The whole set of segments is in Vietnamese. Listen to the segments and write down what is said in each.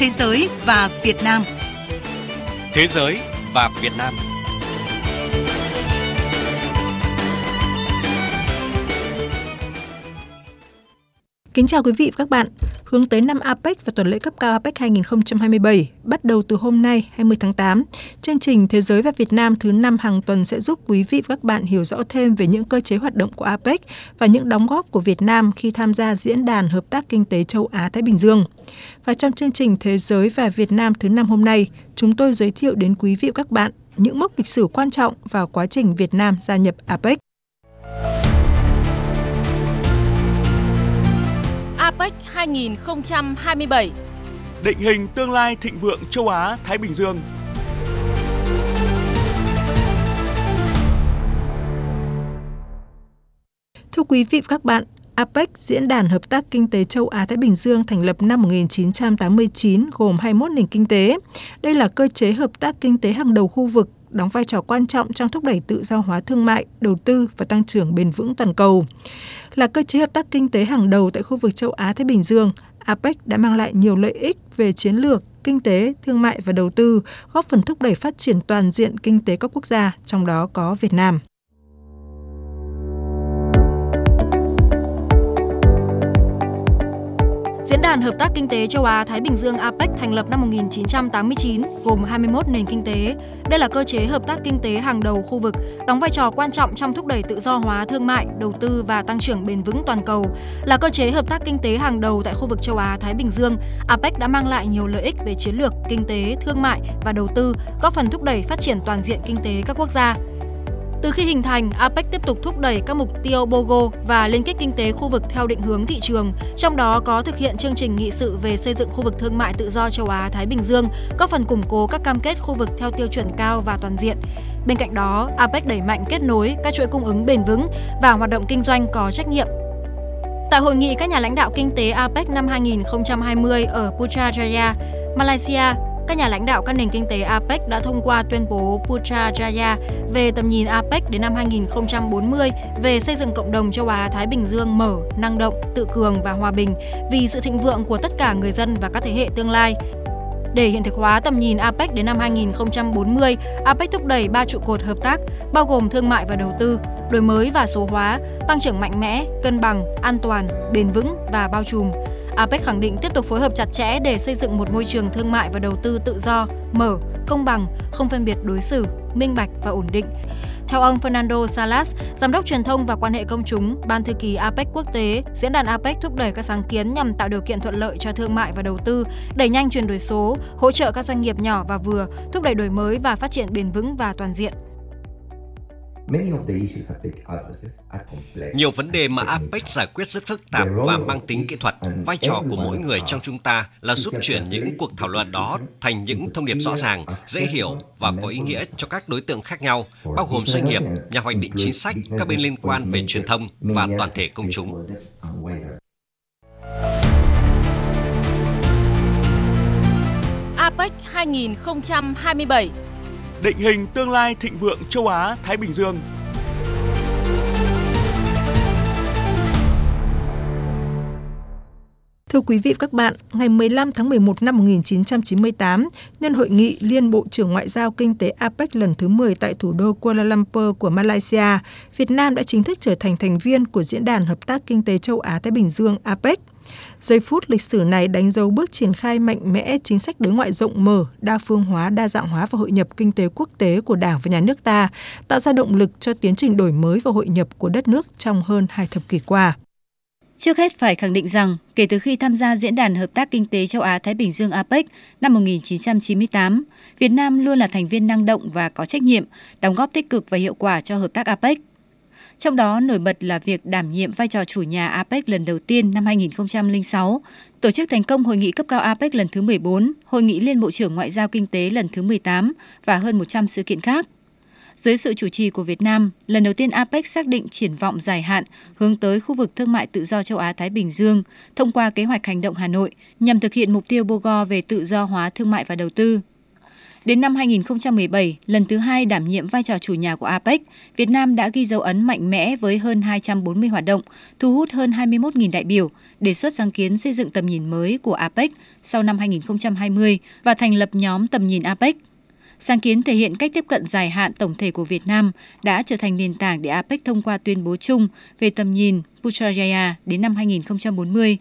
Thế giới và Việt Nam. Thế giới và Việt Nam. Kính chào quý vị và các bạn. Hướng tới năm APEC và tuần lễ cấp cao APEC 2027 bắt đầu từ hôm nay 20 tháng 8. Chương trình Thế giới và Việt Nam thứ 5 hàng tuần sẽ giúp quý vị và các bạn hiểu rõ thêm về những cơ chế hoạt động của APEC và những đóng góp của Việt Nam khi tham gia Diễn đàn Hợp tác Kinh tế Châu Á-Thái Bình Dương. Và trong chương trình Thế giới và Việt Nam thứ 5 hôm nay, chúng tôi giới thiệu đến quý vị và các bạn những mốc lịch sử quan trọng vào quá trình Việt Nam gia nhập APEC. APEC 2027. Định hình tương lai thịnh vượng châu Á-Thái Bình Dương. Thưa quý vị và các bạn, APEC, Diễn đàn Hợp tác Kinh tế Châu Á-Thái Bình Dương thành lập năm 1989 gồm 21 nền kinh tế. Đây là cơ chế hợp tác kinh tế hàng đầu khu vực, đóng vai trò quan trọng trong thúc đẩy tự do hóa thương mại, đầu tư và tăng trưởng bền vững toàn cầu. Là cơ chế hợp tác kinh tế hàng đầu tại khu vực châu Á-Thái Bình Dương, APEC đã mang lại nhiều lợi ích về chiến lược, kinh tế, thương mại và đầu tư, góp phần thúc đẩy phát triển toàn diện kinh tế các quốc gia, trong đó có Việt Nam. Diễn đàn Hợp tác Kinh tế Châu Á-Thái Bình Dương APEC thành lập năm 1989, gồm 21 nền kinh tế. Đây là cơ chế hợp tác kinh tế hàng đầu khu vực, đóng vai trò quan trọng trong thúc đẩy tự do hóa thương mại, đầu tư và tăng trưởng bền vững toàn cầu. Là cơ chế hợp tác kinh tế hàng đầu tại khu vực châu Á-Thái Bình Dương, APEC đã mang lại nhiều lợi ích về chiến lược, kinh tế, thương mại và đầu tư, góp phần thúc đẩy phát triển toàn diện kinh tế các quốc gia. Từ khi hình thành, APEC tiếp tục thúc đẩy các mục tiêu BOGO và liên kết kinh tế khu vực theo định hướng thị trường, trong đó có thực hiện chương trình nghị sự về xây dựng khu vực thương mại tự do châu Á-Thái Bình Dương, góp phần củng cố các cam kết khu vực theo tiêu chuẩn cao và toàn diện. Bên cạnh đó, APEC đẩy mạnh kết nối các chuỗi cung ứng bền vững và hoạt động kinh doanh có trách nhiệm. Tại hội nghị các nhà lãnh đạo kinh tế APEC năm 2020 ở Putrajaya, Malaysia, các nhà lãnh đạo các nền kinh tế APEC đã thông qua tuyên bố Putrajaya về tầm nhìn APEC đến năm 2040 về xây dựng cộng đồng châu Á-Thái Bình Dương mở, năng động, tự cường và hòa bình vì sự thịnh vượng của tất cả người dân và các thế hệ tương lai. Để hiện thực hóa tầm nhìn APEC đến năm 2040, APEC thúc đẩy 3 trụ cột hợp tác, bao gồm thương mại và đầu tư, đổi mới và số hóa, tăng trưởng mạnh mẽ, cân bằng, an toàn, bền vững và bao trùm. APEC khẳng định tiếp tục phối hợp chặt chẽ để xây dựng một môi trường thương mại và đầu tư tự do, mở, công bằng, không phân biệt đối xử, minh bạch và ổn định. Theo ông Fernando Salas, Giám đốc truyền thông và quan hệ công chúng, Ban thư ký APEC quốc tế, diễn đàn APEC thúc đẩy các sáng kiến nhằm tạo điều kiện thuận lợi cho thương mại và đầu tư, đẩy nhanh chuyển đổi số, hỗ trợ các doanh nghiệp nhỏ và vừa, thúc đẩy đổi mới và phát triển bền vững và toàn diện. Nhiều vấn đề mà APEC giải quyết rất phức tạp và mang tính kỹ thuật. Vai trò của mỗi người trong chúng ta là giúp chuyển những cuộc thảo luận đó thành những thông điệp rõ ràng, dễ hiểu và có ý nghĩa cho các đối tượng khác nhau, bao gồm doanh nghiệp, nhà hoạch định chính sách, các bên liên quan về truyền thông và toàn thể công chúng. APEC 2027. Định hình tương lai thịnh vượng châu Á-Thái Bình Dương. Thưa quý vị và các bạn, ngày 15 tháng 11 năm 1998, nhân hội nghị Liên Bộ trưởng Ngoại giao Kinh tế APEC lần thứ 10 tại thủ đô Kuala Lumpur của Malaysia, Việt Nam đã chính thức trở thành thành viên của Diễn đàn Hợp tác Kinh tế Châu Á-Thái Bình Dương APEC. Giây phút lịch sử này đánh dấu bước triển khai mạnh mẽ chính sách đối ngoại rộng mở, đa phương hóa, đa dạng hóa và hội nhập kinh tế quốc tế của Đảng và Nhà nước ta, tạo ra động lực cho tiến trình đổi mới và hội nhập của đất nước trong hơn 2 thập kỷ qua. Trước hết phải khẳng định rằng, kể từ khi tham gia Diễn đàn Hợp tác Kinh tế Châu Á-Thái Bình Dương APEC năm 1998, Việt Nam luôn là thành viên năng động và có trách nhiệm, đóng góp tích cực và hiệu quả cho hợp tác APEC. Trong đó, nổi bật là việc đảm nhiệm vai trò chủ nhà APEC lần đầu tiên năm 2006, tổ chức thành công Hội nghị cấp cao APEC lần thứ 14, Hội nghị Liên Bộ trưởng Ngoại giao Kinh tế lần thứ 18 và hơn 100 sự kiện khác. Dưới sự chủ trì của Việt Nam, lần đầu tiên APEC xác định triển vọng dài hạn hướng tới khu vực thương mại tự do châu Á-Thái Bình Dương thông qua kế hoạch hành động Hà Nội nhằm thực hiện mục tiêu BOGO về tự do hóa thương mại và đầu tư. Đến năm 2017, lần thứ 2 đảm nhiệm vai trò chủ nhà của APEC, Việt Nam đã ghi dấu ấn mạnh mẽ với hơn 240 hoạt động, thu hút hơn 21.000 đại biểu, đề xuất sáng kiến xây dựng tầm nhìn mới của APEC sau năm 2020 và thành lập nhóm tầm nhìn APEC. Sáng kiến thể hiện cách tiếp cận dài hạn tổng thể của Việt Nam đã trở thành nền tảng để APEC thông qua tuyên bố chung về tầm nhìn Putrajaya đến năm 2040.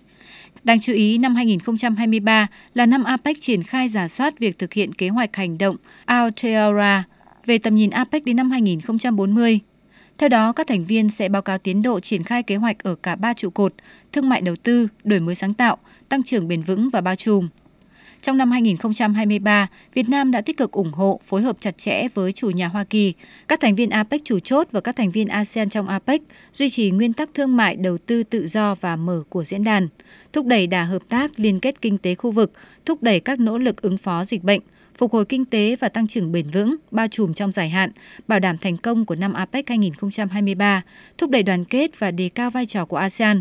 Đáng chú ý, năm 2023 là năm APEC triển khai rà soát việc thực hiện kế hoạch hành động Aotearoa về tầm nhìn APEC đến năm 2040. Theo đó, các thành viên sẽ báo cáo tiến độ triển khai kế hoạch ở cả 3 trụ cột: thương mại đầu tư, đổi mới sáng tạo, tăng trưởng bền vững và bao trùm. Trong năm 2023, Việt Nam đã tích cực ủng hộ, phối hợp chặt chẽ với chủ nhà Hoa Kỳ, các thành viên APEC chủ chốt và các thành viên ASEAN trong APEC, duy trì nguyên tắc thương mại đầu tư tự do và mở của diễn đàn, thúc đẩy đà hợp tác liên kết kinh tế khu vực, thúc đẩy các nỗ lực ứng phó dịch bệnh, phục hồi kinh tế và tăng trưởng bền vững, bao trùm trong dài hạn, bảo đảm thành công của năm APEC 2023, thúc đẩy đoàn kết và đề cao vai trò của ASEAN.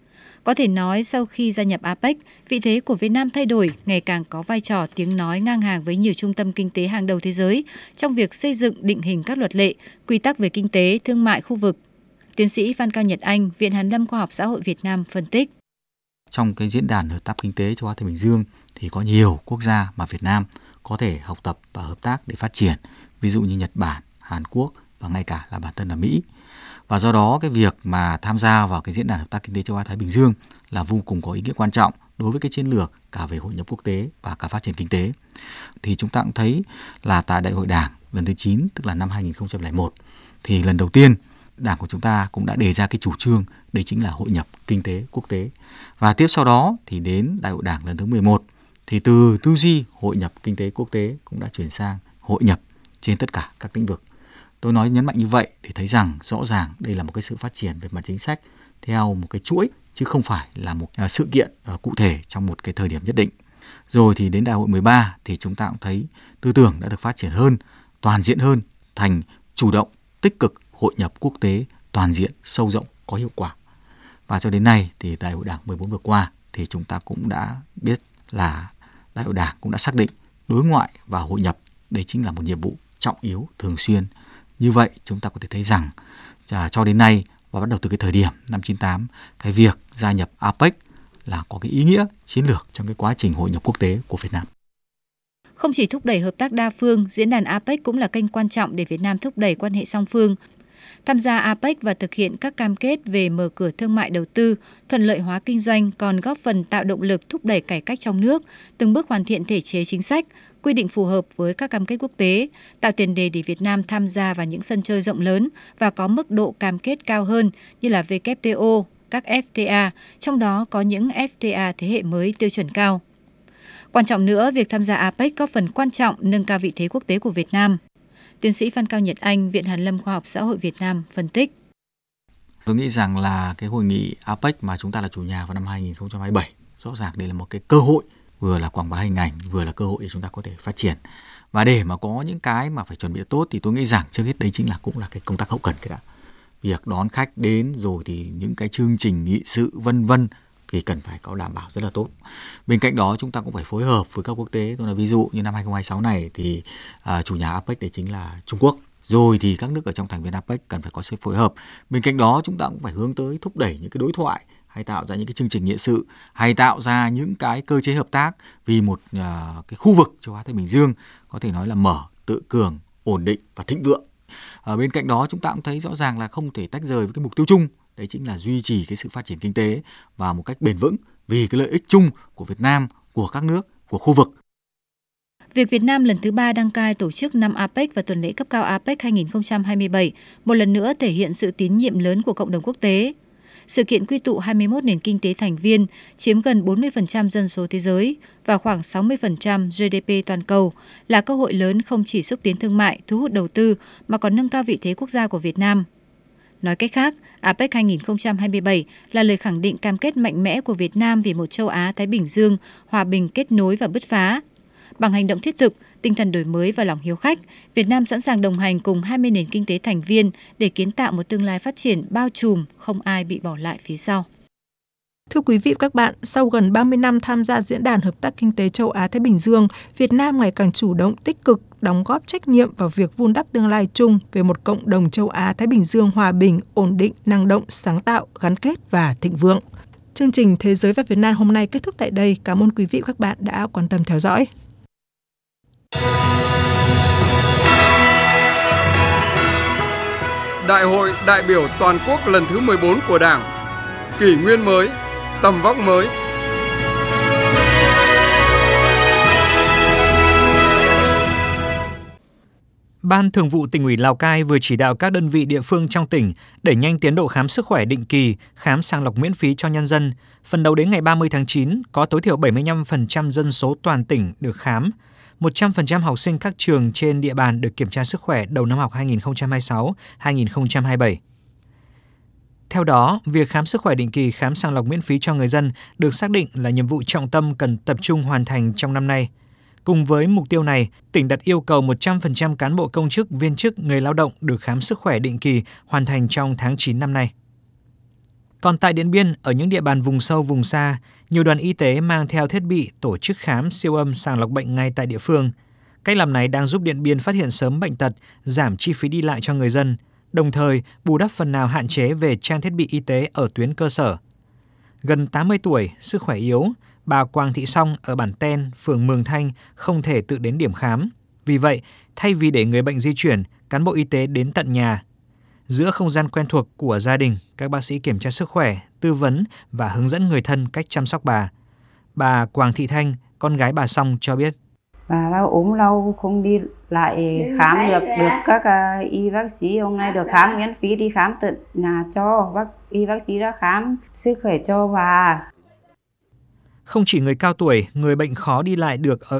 Có thể nói, sau khi gia nhập APEC, vị thế của Việt Nam thay đổi, ngày càng có vai trò tiếng nói ngang hàng với nhiều trung tâm kinh tế hàng đầu thế giới trong việc xây dựng định hình các luật lệ, quy tắc về kinh tế, thương mại khu vực. Tiến sĩ Phan Cao Nhật Anh, Viện Hàn lâm Khoa học Xã hội Việt Nam phân tích. Trong cái diễn đàn hợp tác kinh tế châu Á Thái Bình Dương thì có nhiều quốc gia mà Việt Nam có thể học tập và hợp tác để phát triển, ví dụ như Nhật Bản, Hàn Quốc và ngay cả là bản thân là Mỹ. Và do đó cái việc mà tham gia vào cái diễn đàn hợp tác kinh tế châu Á Thái Bình Dương là vô cùng có ý nghĩa quan trọng đối với cái chiến lược cả về hội nhập quốc tế và cả phát triển kinh tế. Thì chúng ta cũng thấy là tại Đại hội Đảng lần thứ 9, tức là năm 2001, thì lần đầu tiên Đảng của chúng ta cũng đã đề ra cái chủ trương, đấy chính là hội nhập kinh tế quốc tế. Và tiếp sau đó thì đến Đại hội Đảng lần thứ 11, thì từ tư duy hội nhập kinh tế quốc tế cũng đã chuyển sang hội nhập trên tất cả các lĩnh vực. Tôi nói nhấn mạnh như vậy để thấy rằng rõ ràng đây là một cái sự phát triển về mặt chính sách theo một cái chuỗi, chứ không phải là một sự kiện cụ thể trong một cái thời điểm nhất định. Rồi thì đến Đại hội 13 thì chúng ta cũng thấy tư tưởng đã được phát triển hơn, toàn diện hơn, thành chủ động, tích cực hội nhập quốc tế, toàn diện, sâu rộng, có hiệu quả. Và cho đến nay thì Đại hội Đảng 14 vừa qua thì chúng ta cũng đã biết là Đại hội Đảng cũng đã xác định đối ngoại và hội nhập, đây chính là một nhiệm vụ trọng yếu, thường xuyên. Như vậy chúng ta có thể thấy rằng cho đến nay và bắt đầu từ cái thời điểm năm 98, cái việc gia nhập APEC là có cái ý nghĩa chiến lược trong cái quá trình hội nhập quốc tế của Việt Nam. Không chỉ thúc đẩy hợp tác đa phương, diễn đàn APEC cũng là kênh quan trọng để Việt Nam thúc đẩy quan hệ song phương. Tham gia APEC và thực hiện các cam kết về mở cửa thương mại đầu tư, thuận lợi hóa kinh doanh còn góp phần tạo động lực thúc đẩy cải cách trong nước, từng bước hoàn thiện thể chế chính sách, quy định phù hợp với các cam kết quốc tế, tạo tiền đề để Việt Nam tham gia vào những sân chơi rộng lớn và có mức độ cam kết cao hơn như là WTO, các FTA, trong đó có những FTA thế hệ mới tiêu chuẩn cao. Quan trọng nữa, việc tham gia APEC góp phần quan trọng nâng cao vị thế quốc tế của Việt Nam. Tiến sĩ Phan Cao Nhật Anh, Viện Hàn lâm Khoa học Xã hội Việt Nam phân tích. Tôi nghĩ rằng là cái hội nghị APEC mà chúng ta là chủ nhà vào năm 2027, rõ ràng đây là một cái cơ hội, vừa là quảng bá hình ảnh, vừa là cơ hội để chúng ta có thể phát triển. Và để mà có những cái mà phải chuẩn bị tốt thì tôi nghĩ rằng trước hết đấy cũng là cái công tác hậu cần cái đã. Việc đón khách đến rồi thì những cái chương trình nghị sự vân vân thì cần phải có đảm bảo rất là tốt. Bên cạnh đó chúng ta cũng phải phối hợp với các quốc tế. Tôi nói ví dụ như năm 2026 này thì chủ nhà APEC đấy chính là Trung Quốc. Rồi thì các nước ở trong thành viên APEC cần phải có sự phối hợp. Bên cạnh đó chúng ta cũng phải hướng tới thúc đẩy những cái đối thoại, hay tạo ra những cái chương trình nghị sự, hay tạo ra những cái cơ chế hợp tác vì một cái khu vực châu Á Thái Bình Dương có thể nói là mở, tự cường, ổn định và thịnh vượng. Bên cạnh đó chúng ta cũng thấy rõ ràng là không thể tách rời với cái mục tiêu chung, đấy chính là duy trì cái sự phát triển kinh tế và một cách bền vững vì cái lợi ích chung của Việt Nam, của các nước, của khu vực. Việc Việt Nam lần thứ 3 đăng cai tổ chức năm APEC và tuần lễ cấp cao APEC 2027 một lần nữa thể hiện sự tín nhiệm lớn của cộng đồng quốc tế. Sự kiện quy tụ 21 nền kinh tế thành viên, chiếm gần 40% dân số thế giới và khoảng 60% GDP toàn cầu, là cơ hội lớn không chỉ xúc tiến thương mại, thu hút đầu tư mà còn nâng cao vị thế quốc gia của Việt Nam. Nói cách khác, APEC 2027 là lời khẳng định cam kết mạnh mẽ của Việt Nam vì một châu Á-Thái Bình Dương hòa bình, kết nối và bứt phá. Bằng hành động thiết thực, tinh thần đổi mới và lòng hiếu khách, Việt Nam sẵn sàng đồng hành cùng 20 nền kinh tế thành viên để kiến tạo một tương lai phát triển bao trùm, không ai bị bỏ lại phía sau. Thưa quý vị và các bạn, sau gần 30 năm tham gia Diễn đàn Hợp tác Kinh tế Châu Á-Thái Bình Dương, Việt Nam ngày càng chủ động, tích cực, đóng góp trách nhiệm vào việc vun đắp tương lai chung về một cộng đồng châu Á-Thái Bình Dương hòa bình, ổn định, năng động, sáng tạo, gắn kết và thịnh vượng. Chương trình Thế giới và Việt Nam hôm nay kết thúc tại đây. Cảm ơn quý vị và các bạn đã quan tâm theo dõi. Đại hội đại biểu toàn quốc lần thứ 14 của Đảng, kỷ nguyên mới, tầm vóc mới. Ban Thường vụ Tỉnh ủy Lào Cai vừa chỉ đạo các đơn vị địa phương trong tỉnh đẩy nhanh tiến độ khám sức khỏe định kỳ, khám sàng lọc miễn phí cho nhân dân. Phần đầu đến ngày 30 tháng 9, có tối thiểu 75% dân số toàn tỉnh được khám. 100% học sinh các trường trên địa bàn được kiểm tra sức khỏe đầu năm học 2026-2027. Theo đó, việc khám sức khỏe định kỳ, khám sàng lọc miễn phí cho người dân được xác định là nhiệm vụ trọng tâm cần tập trung hoàn thành trong năm nay. Cùng với mục tiêu này, tỉnh đặt yêu cầu 100% cán bộ công chức, viên chức, người lao động được khám sức khỏe định kỳ hoàn thành trong tháng 9 năm nay. Còn tại Điện Biên, ở những địa bàn vùng sâu, vùng xa, nhiều đoàn y tế mang theo thiết bị tổ chức khám siêu âm sàng lọc bệnh ngay tại địa phương. Cách làm này đang giúp Điện Biên phát hiện sớm bệnh tật, giảm chi phí đi lại cho người dân, đồng thời bù đắp phần nào hạn chế về trang thiết bị y tế ở tuyến cơ sở. Gần 80 tuổi, sức khỏe yếu, bà Quang Thị Song ở bản Ten, phường Mường Thanh không thể tự đến điểm khám. Vì vậy, thay vì để người bệnh di chuyển, cán bộ y tế đến tận nhà. Giữa không gian quen thuộc của gia đình, các bác sĩ kiểm tra sức khỏe, tư vấn và hướng dẫn người thân cách chăm sóc bà. Bà Quang Thị Thanh, con gái bà Song cho biết. Bà đã ốm lâu không đi lại khám được các y bác sĩ hôm nay được khám miễn phí, đi khám tận nhà cho y bác sĩ đã khám sức khỏe cho bà. Không chỉ người cao tuổi, người bệnh khó đi lại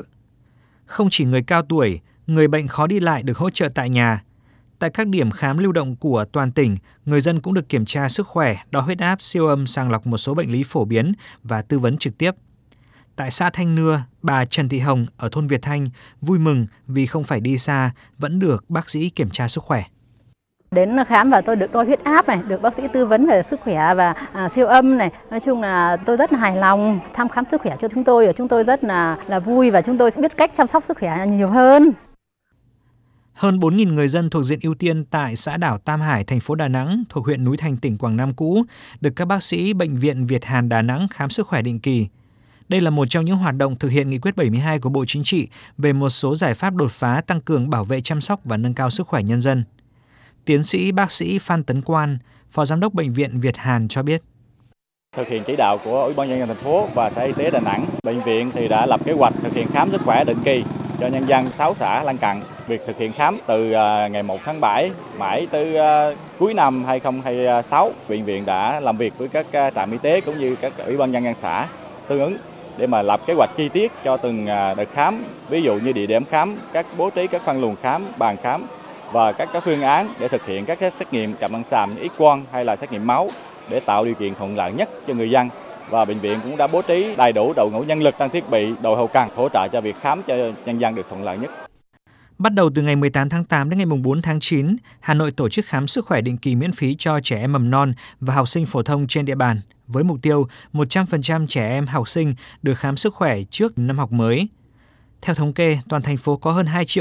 được hỗ trợ tại nhà. Tại các điểm khám lưu động của toàn tỉnh, người dân cũng được kiểm tra sức khỏe, đo huyết áp, siêu âm, sàng lọc một số bệnh lý phổ biến và tư vấn trực tiếp. Tại xã Thanh Nưa, bà Trần Thị Hồng ở thôn Việt Thanh vui mừng vì không phải đi xa, vẫn được bác sĩ kiểm tra sức khỏe. Đến khám và tôi được đo huyết áp này, được bác sĩ tư vấn về sức khỏe và siêu âm này. Nói chung là tôi rất là hài lòng. Thăm khám sức khỏe cho chúng tôi rất là vui và chúng tôi sẽ biết cách chăm sóc sức khỏe nhiều hơn. Hơn 4.000 người dân thuộc diện ưu tiên tại xã đảo Tam Hải, thành phố Đà Nẵng, thuộc huyện Núi Thành, tỉnh Quảng Nam cũ, được các bác sĩ Bệnh viện Việt Hàn Đà Nẵng khám sức khỏe định kỳ. Đây là một trong những hoạt động thực hiện nghị quyết 72 của Bộ Chính trị về một số giải pháp đột phá tăng cường bảo vệ, chăm sóc và nâng cao sức khỏe nhân dân. Tiến sĩ bác sĩ Phan Tấn Quan, Phó Giám đốc Bệnh viện Việt Hàn cho biết. Thực hiện chỉ đạo của Ủy ban nhân dân thành phố và Sở Y tế Đà Nẵng, bệnh viện thì đã lập kế hoạch thực hiện khám sức khỏe định kỳ cho nhân dân 6 xã lân cận. Việc thực hiện khám từ ngày 1 tháng 7 mãi tới cuối năm 2026, bệnh viện đã làm việc với các trạm y tế cũng như các ủy ban nhân dân xã tương ứng để mà lập kế hoạch chi tiết cho từng đợt khám, ví dụ như địa điểm khám, các bố trí các phân luồng khám, bàn khám và các phương án để thực hiện các xét nghiệm cận lâm sàng, X-quang hay là xét nghiệm máu để tạo điều kiện thuận lợi nhất cho người dân. Và bệnh viện cũng đã bố trí đầy đủ đội ngũ nhân lực, trang thiết bị, đội hậu cần hỗ trợ cho việc khám cho nhân dân được thuận lợi nhất. Bắt đầu từ ngày 18 tháng 8 đến ngày 4 tháng 9, Hà Nội tổ chức khám sức khỏe định kỳ miễn phí cho trẻ em mầm non và học sinh phổ thông trên địa bàn, với mục tiêu 100% trẻ em học sinh được khám sức khỏe trước năm học mới. Theo thống kê, toàn thành phố có hơn 2 triệu